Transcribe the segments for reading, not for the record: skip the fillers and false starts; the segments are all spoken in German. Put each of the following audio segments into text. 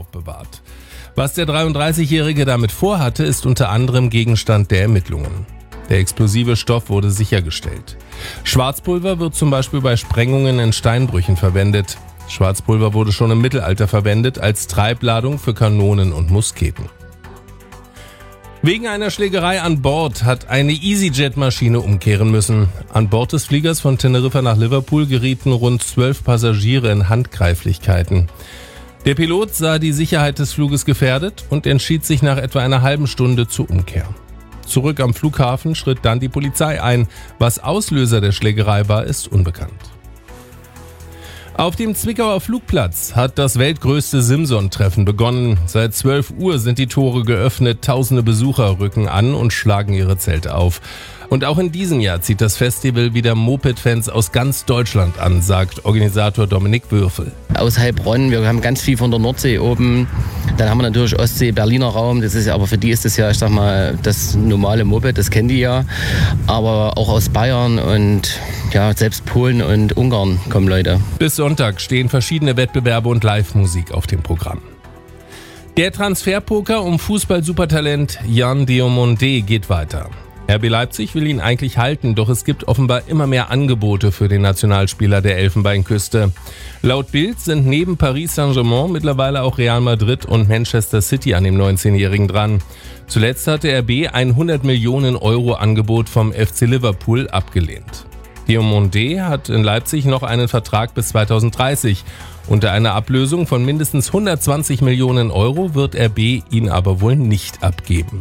aufbewahrt. Was der 33-Jährige damit vorhatte, ist unter anderem Gegenstand der Ermittlungen. Der explosive Stoff wurde sichergestellt. Schwarzpulver wird zum Beispiel bei Sprengungen in Steinbrüchen verwendet. Schwarzpulver wurde schon im Mittelalter verwendet als Treibladung für Kanonen und Musketen. Wegen einer Schlägerei an Bord hat eine EasyJet-Maschine umkehren müssen. An Bord des Fliegers von Teneriffa nach Liverpool gerieten rund 12 Passagiere in Handgreiflichkeiten. Der Pilot sah die Sicherheit des Fluges gefährdet und entschied sich nach etwa einer halben Stunde zur Umkehr. Zurück am Flughafen schritt dann die Polizei ein. Was Auslöser der Schlägerei war, ist unbekannt. Auf dem Zwickauer Flugplatz hat das weltgrößte Simson-Treffen begonnen. Seit 12 Uhr sind die Tore geöffnet, tausende Besucher rücken an und schlagen ihre Zelte auf. Und auch in diesem Jahr zieht das Festival wieder Moped-Fans aus ganz Deutschland an, sagt Organisator Dominik Würfel. Aus Heilbronn, wir haben ganz viel von der Nordsee oben. Dann haben wir natürlich Ostsee, Berliner Raum. Das ist, aber für die ist das ja, ich sag mal, das normale Moped, das kennen die ja. Aber auch aus Bayern und ja, selbst Polen und Ungarn kommen Leute. Bis Sonntag stehen verschiedene Wettbewerbe und Live-Musik auf dem Programm. Der Transferpoker um Fußball-Supertalent Yann Diomandé geht weiter. RB Leipzig will ihn eigentlich halten, doch es gibt offenbar immer mehr Angebote für den Nationalspieler der Elfenbeinküste. Laut Bild sind neben Paris Saint-Germain mittlerweile auch Real Madrid und Manchester City an dem 19-Jährigen dran. Zuletzt hatte RB ein 100 Millionen Euro Angebot vom FC Liverpool abgelehnt. Diomandé hat in Leipzig noch einen Vertrag bis 2030. Unter einer Ablösung von mindestens 120 Millionen Euro wird RB ihn aber wohl nicht abgeben.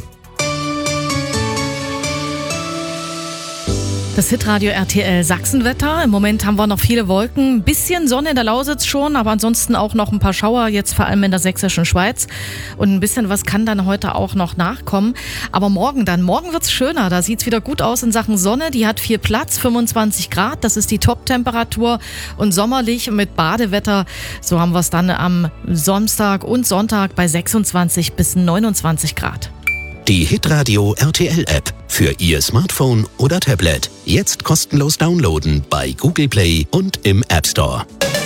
Das Hitradio RTL Sachsenwetter. Im Moment haben wir noch viele Wolken, ein bisschen Sonne in der Lausitz schon, aber ansonsten auch noch ein paar Schauer, jetzt vor allem in der sächsischen Schweiz. Und ein bisschen was kann dann heute auch noch nachkommen. Aber morgen wird's schöner. Da sieht's wieder gut aus in Sachen Sonne. Die hat viel Platz, 25 Grad. Das ist die Top-Temperatur. Und sommerlich mit Badewetter. So haben wir es dann am Samstag und Sonntag bei 26 bis 29 Grad. Die Hitradio RTL App für Ihr Smartphone oder Tablet. Jetzt kostenlos downloaden bei Google Play und im App Store.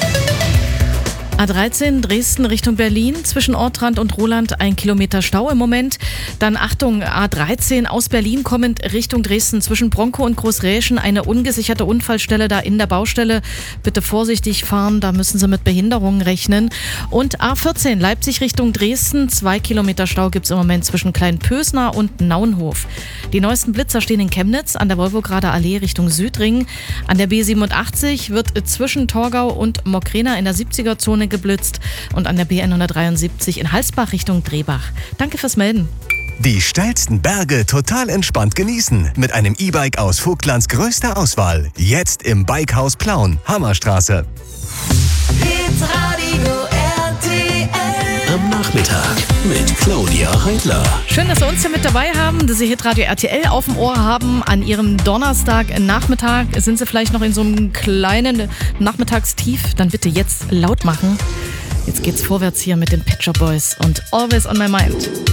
A13 Dresden Richtung Berlin, zwischen Ortrand und Roland 1 Kilometer Stau im Moment. Dann Achtung, A13 aus Berlin kommend Richtung Dresden, zwischen Bronkow und Großräschen eine ungesicherte Unfallstelle da in der Baustelle. Bitte vorsichtig fahren, da müssen Sie mit Behinderungen rechnen. Und A14 Leipzig Richtung Dresden, 2 Kilometer Stau gibt's im Moment zwischen Kleinpösner und Naunhof. Die neuesten Blitzer stehen in Chemnitz an der Wolvograder Allee Richtung Südring. An der B87 wird zwischen Torgau und Mockrena in der 70er-Zone geblitzt und an der BN 173 in Halsbach Richtung Drehbach. Danke fürs Melden. Die steilsten Berge total entspannt genießen mit einem E-Bike aus Vogtlands größter Auswahl. Jetzt im Bikehaus Plauen, Hammerstraße. Hitradio RTL. Am Nachmittag mit Claudia Heidler. Schön, dass Sie uns hier mit dabei haben, dass Sie Hitradio RTL auf dem Ohr haben. An Ihrem Donnerstagnachmittag sind Sie vielleicht noch in so einem kleinen Nachmittagstief. Dann bitte jetzt laut machen. Jetzt geht's vorwärts hier mit den Pet Shop Boys und Always on My Mind.